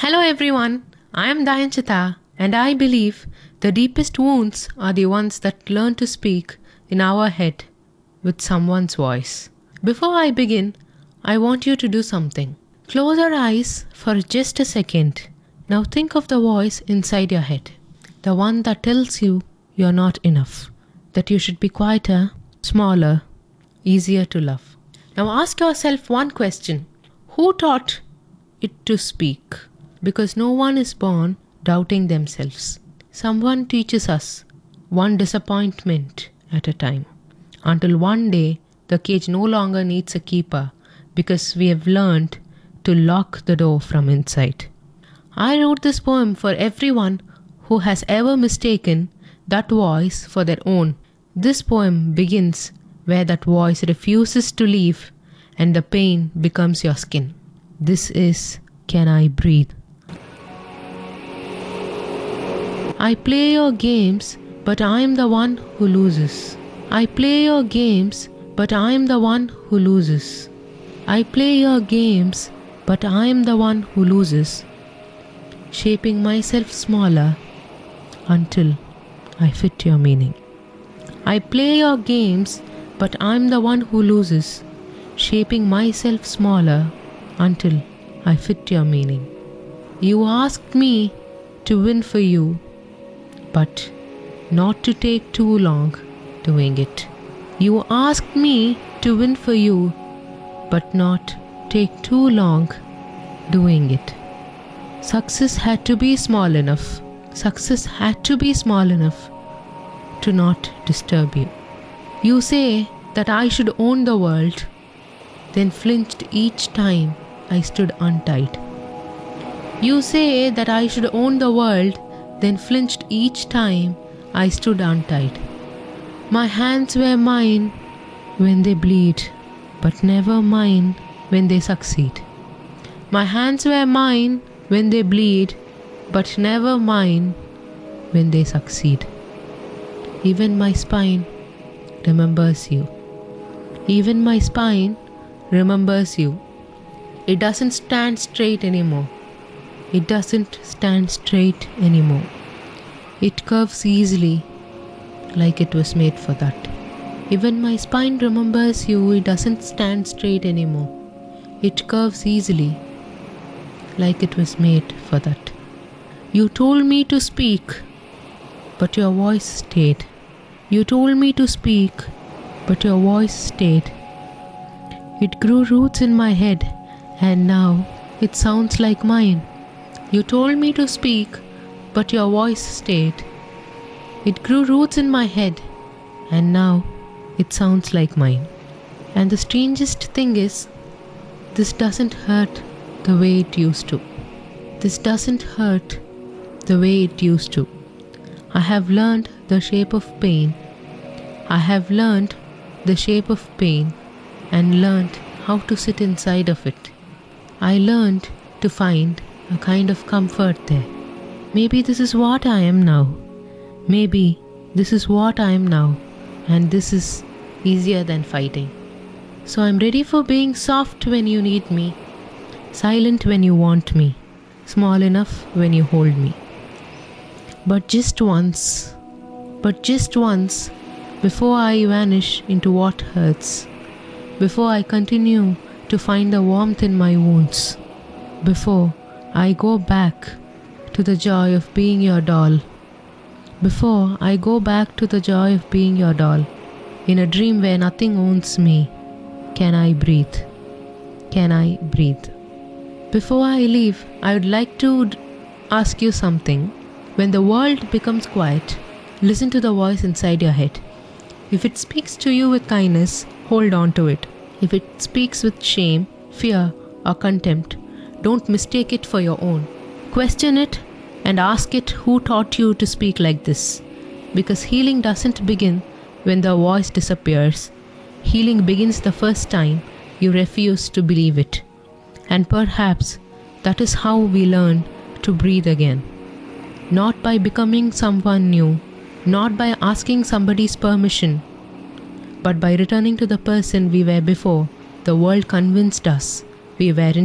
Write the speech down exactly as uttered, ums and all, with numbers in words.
Hello everyone, I am Dayanchita and I believe the deepest wounds are the ones that learn to speak in our head with someone's voice. Before I begin, I want you to do something. Close your eyes for just a second. Now think of the voice inside your head. The one that tells you you're not enough, that you should be quieter, smaller, easier to love. Now ask yourself one question. Who taught it to speak? Because no one is born doubting themselves. Someone teaches us one disappointment at a time, until one day the cage no longer needs a keeper because we have learned to lock the door from inside. I wrote this poem for everyone who has ever mistaken that voice for their own. This poem begins where that voice refuses to leave and the pain becomes your skin. This is Can I Breathe? I play your games, but I am the one who loses. I play your games, but I am the one who loses. I play your games, but I am the one who loses, shaping myself smaller until I fit your meaning. I play your games, but I am the one who loses, shaping myself smaller until I fit your meaning. You asked me to win for you, but not to take too long doing it. You asked me to win for you, but not take too long doing it. Success had to be small enough. Success had to be small enough to not disturb you. You say that I should own the world, then flinched each time I stood untied. You say that I should own the world, then flinched each time I stood untied. My hands were mine when they bleed, but never mine when they succeed. My hands were mine when they bleed, but never mine when they succeed. Even my spine remembers you. Even my spine remembers you. It doesn't stand straight anymore. It doesn't stand straight anymore. It curves easily, like it was made for that. Even my spine remembers you. It doesn't stand straight anymore. It curves easily, like it was made for that. You told me to speak, but your voice stayed. You told me to speak, but your voice stayed. It grew roots in my head, and now it sounds like mine. You told me to speak, but your voice stayed. It grew roots in my head, and now it sounds like mine. And the strangest thing is, this doesn't hurt the way it used to. This doesn't hurt the way it used to. I have learned the shape of pain. I have learned the shape of pain and learned how to sit inside of it. I learned to find a kind of comfort there. Maybe this is what I am now. Maybe this is what I am now, and this is easier than fighting. So I'm ready for being soft when you need me, silent when you want me, small enough when you hold me. But just once, but just once, before I vanish into what hurts, before I continue to find the warmth in my wounds, before I go back to the joy of being your doll, before I go back to the joy of being your doll, in a dream where nothing owns me, can I breathe? Can I breathe? Before I leave, I would like to ask you something. When the world becomes quiet, listen to the voice inside your head. If it speaks to you with kindness, hold on to it. If it speaks with shame, fear, or contempt, don't mistake it for your own. Question it and ask it who taught you to speak like this. Because healing doesn't begin when the voice disappears. Healing begins the first time you refuse to believe it. And perhaps that is how we learn to breathe again. Not by becoming someone new, not by asking somebody's permission, but by returning to the person we were before the world convinced us we weren't